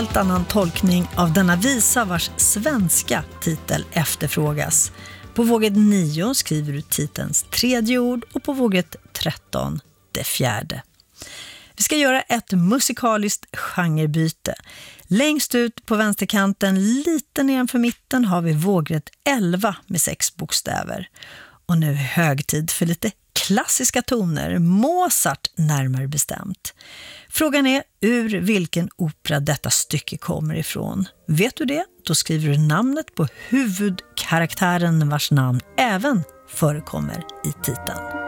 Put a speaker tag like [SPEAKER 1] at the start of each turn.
[SPEAKER 1] helt annan tolkning av denna visa vars svenska titel efterfrågas. På våget 9 skriver du titelns tredje ord och på våget 13 det fjärde. Vi ska göra ett musikaliskt genrebyte. Längst ut på vänsterkanten, lite nedanför mitten, har vi vågrätt 11 med 6 bokstäver. Och nu är hög tid för lite klassiska toner, Mozart närmare bestämt. Frågan är ur vilken opera detta stycke kommer ifrån. Vet du det? Då skriver du namnet på huvudkaraktären vars namn även förekommer i titeln.